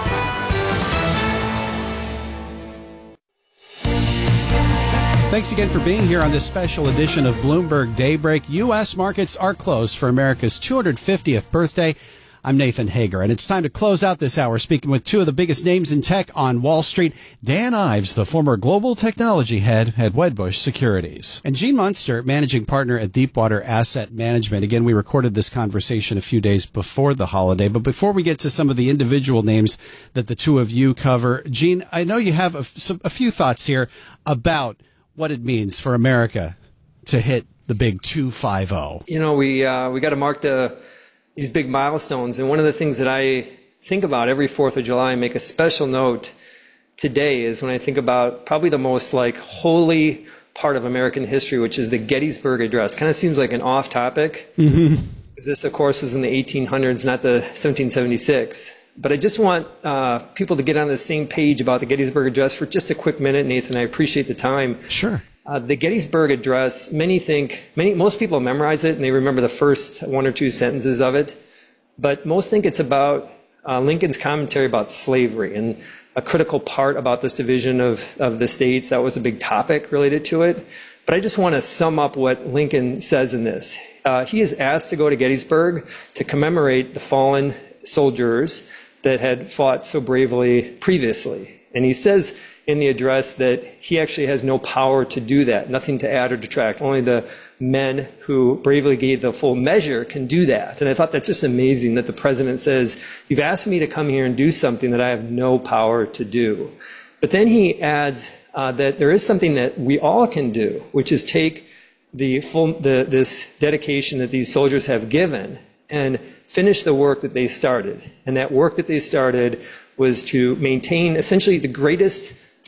Thanks again for being here on this special edition of Bloomberg Daybreak. U S markets are closed for America's two hundred fiftieth birthday. I'm Nathan Hager, and it's time to close out this hour speaking with two of the biggest names in tech on Wall Street. Dan Ives, the former global technology head at Wedbush Securities. And Gene Munster, managing partner at Deepwater Asset Management. Again, we recorded this conversation a few days before the holiday. But before we get to some of the individual names that the two of you cover, Gene, I know you have a, some, a few thoughts here about what it means for America to hit the big two fifty. You know, we uh, we got to mark the these big milestones, and one of the things that I think about every fourth of July and make a special note today is when I think about probably the most like holy part of American history, which is the Gettysburg Address. Kind of seems like an off topic. Mm-hmm. This, of course, was in the eighteen hundreds, not the seventeen seventy-six. But I just want uh, people to get on the same page about the Gettysburg Address for just a quick minute, Nathan. I appreciate the time. Sure. Uh, the Gettysburg Address, many think, many, most people memorize it and they remember the first one or two sentences of it. But most think it's about uh, Lincoln's commentary about slavery and a critical part about this division of, of the states. That was a big topic related to it. But I just want to sum up what Lincoln says in this. Uh, he is asked to go to Gettysburg to commemorate the fallen soldiers that had fought so bravely previously. And he says in the address that he actually has no power to do that, nothing to add or detract. Only the men who bravely gave the full measure can do that. And I thought that's just amazing that the president says, you've asked me to come here and do something that I have no power to do. But then he adds uh, that there is something that we all can do, which is take the full, the, this dedication that these soldiers have given and finish the work that they started. And that work that they started was to maintain essentially the greatest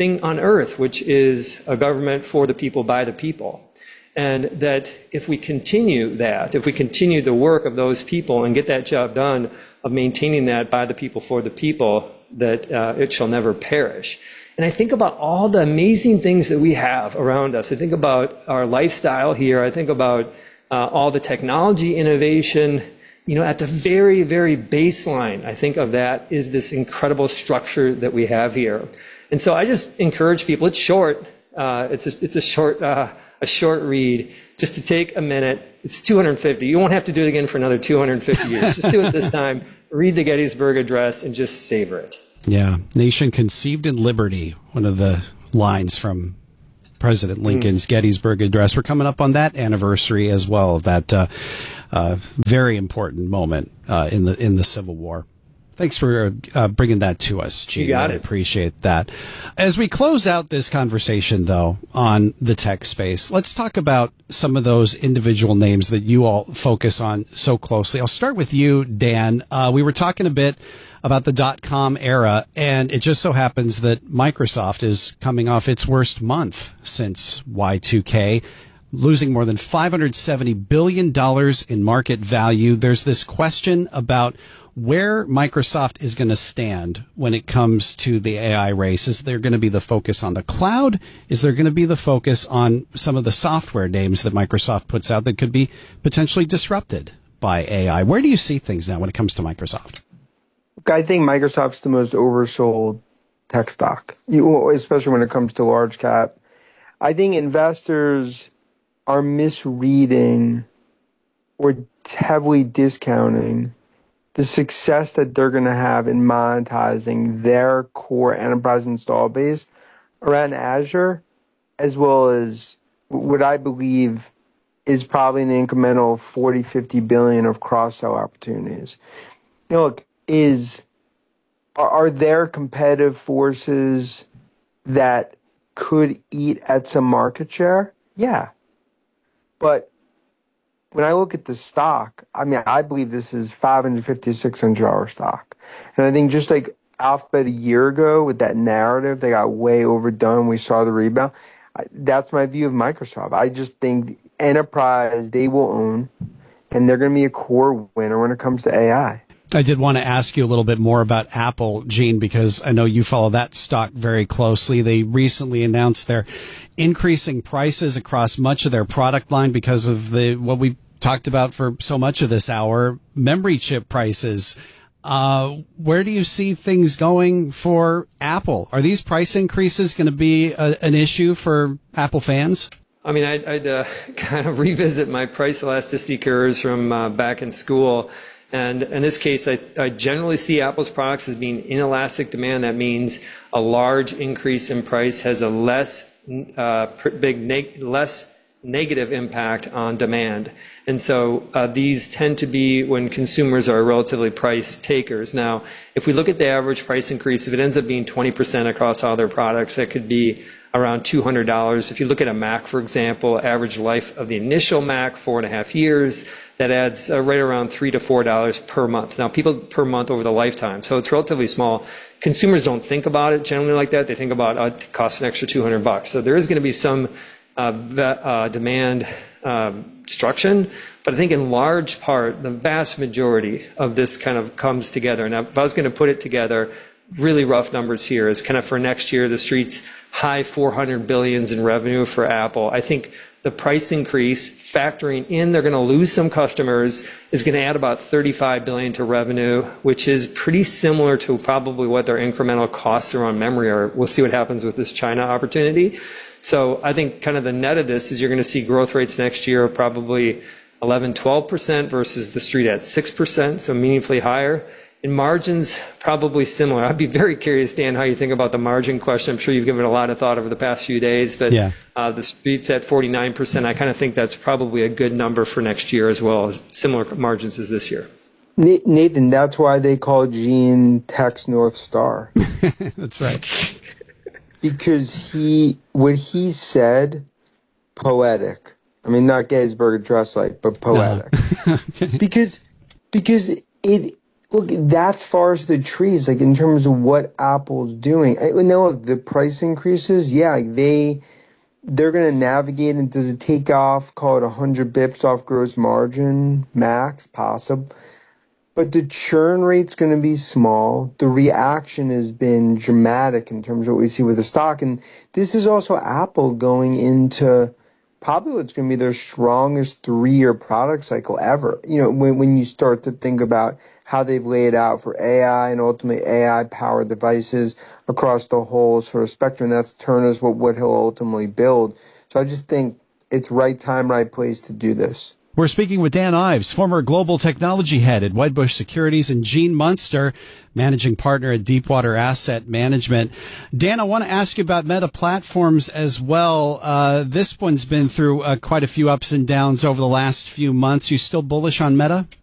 thing on earth, which is a government for the people, by the people. And that if we continue that, if we continue the work of those people and get that job done of maintaining that by the people, for the people, that uh, it shall never perish. And I think about all the amazing things that we have around us. I think about our lifestyle here. I think about uh, all the technology innovation. You know, at the very, very baseline, I think of that is this incredible structure that we have here. And so I just encourage people, it's short, uh, it's a, it's a short, uh, a short read, just to take a minute. It's two hundred fifty. You won't have to do it again for another two hundred fifty years. Just do it this time. Read the Gettysburg Address and just savor it. Yeah. Nation conceived in liberty. One of the lines from President Lincoln's mm. Gettysburg Address. We're coming up on that anniversary as well, that uh, uh, very important moment uh, in the in the Civil War. Thanks for uh, bringing that to us, Gene. You got I it. appreciate that. As we close out this conversation, though, on the tech space, let's talk about some of those individual names that you all focus on so closely. I'll start with you, Dan. Uh, we were talking a bit about the dot-com era, and it just so happens that Microsoft is coming off its worst month since Y two K, losing more than five hundred seventy billion dollars in market value. There's this question about where Microsoft is going to stand when it comes to the A I race. Is there going to be the focus on the cloud? Is there going to be the focus on some of the software names that Microsoft puts out that could be potentially disrupted by A I? Where do you see things now when it comes to Microsoft? I think Microsoft's the most oversold tech stock, you, especially when it comes to large cap. I think investors are misreading or heavily discounting the success that they're going to have in monetizing their core enterprise install base around Azure, as well as what I believe is probably an incremental forty, fifty billion of cross-sell opportunities. You know, look, is, are, are there competitive forces that could eat at some market share? Yeah. But when I look at the stock, I mean, I believe this is five hundred fifty dollars, six hundred dollars stock. And I think just like Alphabet a year ago with that narrative, they got way overdone. We saw the rebound. I, that's my view of Microsoft. I just think enterprise, they will own, and they're going to be a core winner when it comes to A I. I did want to ask you a little bit more about Apple, Gene, because I know you follow that stock very closely. They recently announced they're increasing prices across much of their product line because of the what we talked about for so much of this hour, memory chip prices. Uh, where do you see things going for Apple? Are these price increases going to be a, an issue for Apple fans? I mean, I'd, I'd uh, kind of revisit my price elasticity curves from uh, back in school. And in this case, I, I generally see Apple's products as being inelastic demand. That means a large increase in price has a less uh, big, neg- less negative impact on demand. And so uh, these tend to be when consumers are relatively price takers. Now, if we look at the average price increase, if it ends up being twenty percent across all their products, that could be around two hundred dollars. If you look at a Mac, for example, average life of the initial Mac, four and a half years, that adds uh, right around three to four dollars per month. Now, people per month over the lifetime, so it's relatively small. Consumers don't think about it generally like that. They think about uh, it costs an extra two hundred bucks. So there is going to be some uh, uh, demand um, destruction, but I think in large part, the vast majority of this kind of comes together. Now, if I was going to put it together, really rough numbers here is kind of for next year, the street's high four hundred billions in revenue for Apple. I think the price increase, factoring in they're going to lose some customers, is going to add about thirty-five billion to revenue, which is pretty similar to probably what their incremental costs around memory are. We'll see what happens with this China opportunity. So I think kind of the net of this is you're going to see growth rates next year of probably eleven, twelve percent versus the street at six percent, so meaningfully higher. In margins, probably similar. I'd be very curious, Dan, how you think about the margin question. I'm sure you've given it a lot of thought over the past few days, but yeah. uh, the street's at forty-nine percent. I kind of think that's probably a good number for next year as well, as similar margins as this year. Nathan, that's why they call Gene Tech's North Star. That's right. Because he, what he said, poetic. I mean, not Gettysburg Address like, but poetic. No. Okay. Because, because it, Look, that's forest the trees, like in terms of what Apple's doing. I know look, the price increases, yeah, they, they're going to navigate, and does it take off, call it one hundred bips off gross margin, max, possible. But the churn rate's going to be small. The reaction has been dramatic in terms of what we see with the stock. And this is also Apple going into probably what's going to be their strongest three-year product cycle ever. You know, when, when you start to think about how they've laid out for A I and ultimately A I-powered devices across the whole sort of spectrum. That's Turner's what, what he'll ultimately build. So I just think it's right time, right place to do this. We're speaking with Dan Ives, former global technology head at Wedbush Securities, and Gene Munster, managing partner at Deepwater Asset Management. Dan, I want to ask you about Meta Platforms as well. Uh, this one's been through uh, quite a few ups and downs over the last few months. You still bullish on Meta?